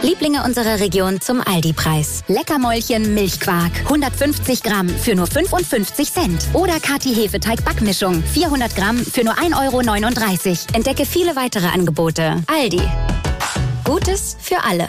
Lieblinge unserer Region zum Aldi-Preis. Leckermäulchen Milchquark, 150 Gramm für nur 55 Cent. Oder Kati Hefeteig-Backmischung, 400 Gramm für nur 1,39 €. Entdecke viele weitere Angebote. Aldi. Gutes für alle.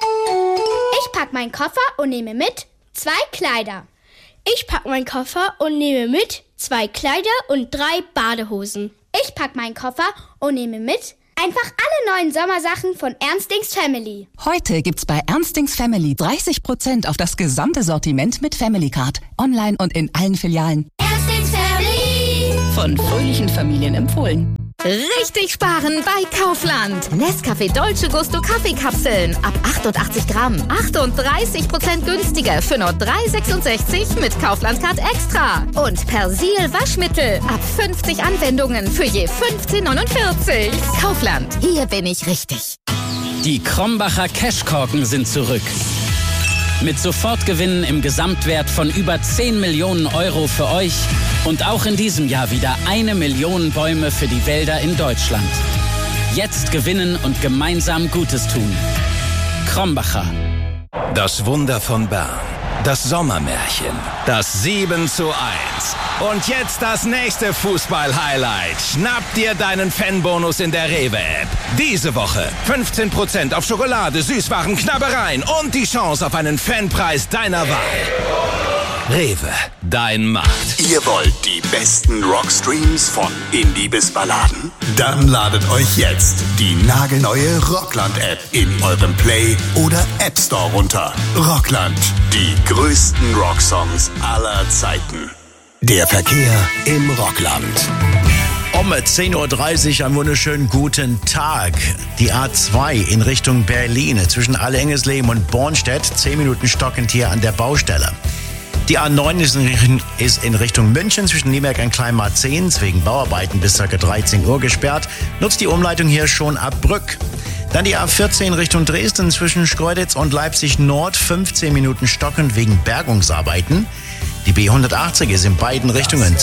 Ich pack meinen Koffer und nehme mit 2 Kleider. Ich pack meinen Koffer und nehme mit 2 Kleider und 3 Badehosen. Ich pack meinen Koffer und nehme mit einfach alle neuen Sommersachen von Ernstings Family. Heute gibt's bei Ernstings Family 30% auf das gesamte Sortiment mit Family Card. Online und in allen Filialen. Ernstings Family. Von fröhlichen Familien empfohlen. Richtig sparen bei Kaufland. Nescafé Dolce Gusto Kaffeekapseln ab 88 Gramm. 38% günstiger für nur 3,66 mit Kaufland Card Extra. Und Persil Waschmittel ab 50 Anwendungen für je 15,49. Kaufland, hier bin ich richtig. Die Krombacher Cashkorken sind zurück. Mit Sofortgewinnen im Gesamtwert von über 10 Millionen € für euch und auch in diesem Jahr wieder 1 Million Bäume für die Wälder in Deutschland. Jetzt gewinnen und gemeinsam Gutes tun. Krombacher. Das Wunder von Bern. Das Sommermärchen. Das 7:1. Und jetzt das nächste Fußball-Highlight. Schnapp dir deinen Fanbonus in der Rewe-App. Diese Woche 15% auf Schokolade, Süßwaren, Knabbereien und die Chance auf einen Fanpreis deiner Wahl. Rewe, dein Markt. Ihr wollt die besten Rockstreams von Indie bis Balladen? Dann ladet euch jetzt die nagelneue Rockland-App in eurem Play- oder App Store runter. Rockland, die größten Rocksongs aller Zeiten. Der Verkehr im Rockland. Um 10:30 Uhr, einen wunderschönen guten Tag. Die A2 in Richtung Berlin zwischen Allehengesleben und Bornstedt, 10 Minuten stockend hier an der Baustelle. Die A9 ist in Richtung München zwischen Nieberg und Kleinmarzehns wegen Bauarbeiten bis ca. 13 Uhr gesperrt. Nutzt die Umleitung hier schon ab Brück. Dann die A14 Richtung Dresden zwischen Schkeuditz und Leipzig Nord, 15 Minuten stockend wegen Bergungsarbeiten. Die B180 ist in beiden Richtungen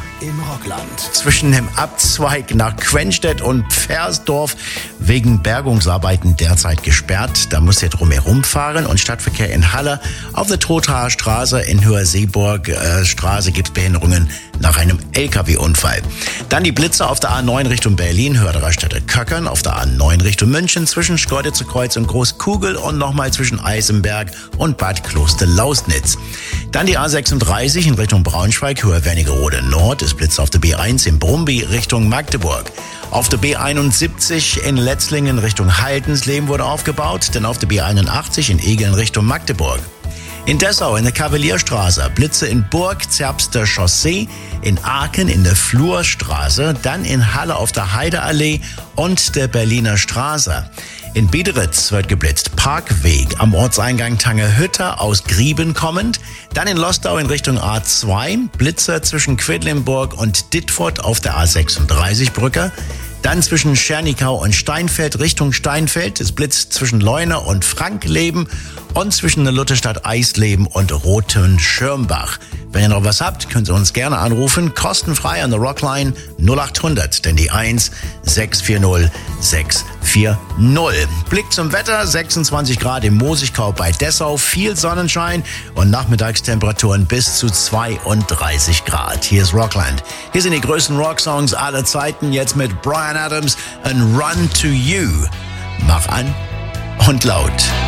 zwischen dem Abzweig nach Quenstedt und Pfersdorf wegen Bergungsarbeiten derzeit gesperrt. Da muss ihr drumherum fahren und Stadtverkehr in Halle auf der Trothaer Straße in Höher-Seeburg Straße gibt es Behinderungen nach einem LKW-Unfall. Dann die Blitze auf der A9 Richtung Berlin, Hörderstätte Köckern, auf der A9 Richtung München zwischen Schkeuditzer Kreuz und Großkugel und nochmal zwischen Eisenberg und Bad Kloster-Lausnitz. Dann die A36 in Richtung Braunschweig, Höhe Wernigerode Nord, ist Blitz auf der B1 in Brumby Richtung Magdeburg. Auf der B71 in Letzlingen Richtung Haldensleben wurde aufgebaut, denn auf der B81 in Egeln Richtung Magdeburg. In Dessau in der Kavalierstraße, Blitze in Burg, Zerbster Chaussee, in Aachen in der Flurstraße, dann in Halle auf der Heideallee und der Berliner Straße. In Biederitz wird geblitzt, Parkweg am Ortseingang Tangerhütte aus Grieben kommend. Dann in Lostau in Richtung A2, Blitzer zwischen Quedlinburg und Dittfurt auf der A36-Brücke. Dann zwischen Schernikau und Steinfeld Richtung Steinfeld ist Blitz zwischen Leuna und Frankleben und zwischen der Lutherstadt Eisleben und Roten-Schirmbach. Wenn ihr noch was habt, könnt ihr uns gerne anrufen, kostenfrei an der Rockline 0800, denn die 1 640 640. Blick zum Wetter, 26 Grad im Moosigkau bei Dessau, viel Sonnenschein und Nachmittagstemperaturen bis zu 32 Grad. Hier ist Rockland. Hier sind die größten Rocksongs aller Zeiten, jetzt mit Bryan Adams and Run to You. Mach an und laut.